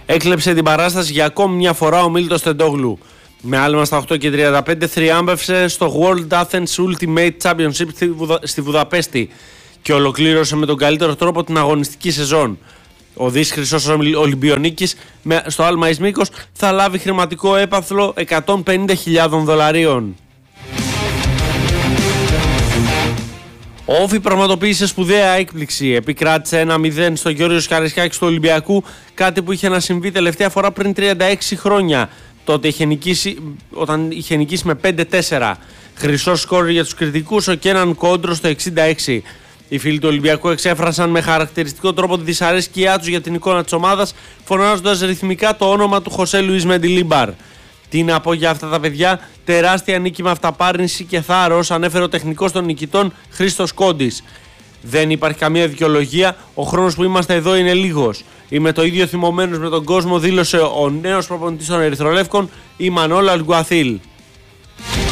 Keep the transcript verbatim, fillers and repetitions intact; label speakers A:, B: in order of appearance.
A: Έκλεψε την παράσταση για ακόμη μια φορά ο Μίλτος Τεντόγλου. Με άλμα στα οκτώ και τριάντα πέντε θριάμβευσε στο World Athens Ultimate Championship στη, Βουδα... στη Βουδαπέστη και ολοκλήρωσε με τον καλύτερο τρόπο την αγωνιστική σεζόν. Ο δις χρυσός Ολυμπιονίκης στο άλμα εις μήκος θα λάβει χρηματικό έπαθλο εκατόν πενήντα χιλιάδες δολαρίων. Ο Όφη πραγματοποίησε σπουδαία έκπληξη. Επικράτησε ένα μηδέν στο Γιώργος Καραϊσκάκης του Ολυμπιακού, κάτι που είχε να συμβεί τελευταία φορά πριν τριάντα έξι χρόνια. Τότε είχε νικήσει, όταν είχε νικήσει με πέντε τέσσερα. Χρυσό σκόρ για τους κριτικούς, ο Κέναν Κόντρο στο εξήντα έξι. Οι φίλοι του Ολυμπιακού εξέφρασαν με χαρακτηριστικό τρόπο τη δυσαρέσκειά τους για την εικόνα της ομάδας, φωνάζοντας ρυθμικά το όνομα του Χωσέ Λουίς Μεντιλίμπαρ. Τι να πω για αυτά τα παιδιά, τεράστια νίκη με αυταπάρνηση και θάρρος, ανέφερε ο τεχνικός των νικητών Χρήστος Κόντης. Δεν υπάρχει καμία δικαιολογία, ο χρόνος που είμαστε εδώ είναι λίγος. Είμαι το ίδιο θυμωμένος με τον κόσμο, δήλωσε ο νέος προπονητής των Ερυθρολεύκων, η Μανώλα Αλγκουαθίλ.